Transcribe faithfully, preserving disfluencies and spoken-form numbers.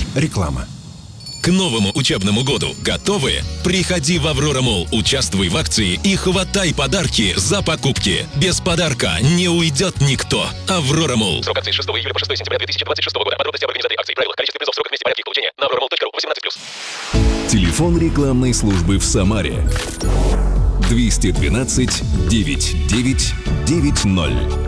Реклама. К новому учебному году готовы? Приходи в Аврора Молл, участвуй в акции и хватай подарки за покупки. Без подарка не уйдет никто. Аврора Молл. Срок акции с шестого июля по шестое сентября две тысячи двадцать шестого года. Подробности об организации акций, правилах, количестве призов, сроках, месте, порядке их получения на аврора молл точка ру. восемнадцать плюс. Телефон рекламной службы в Самаре. двести двенадцать девятьсот девять девять ноль.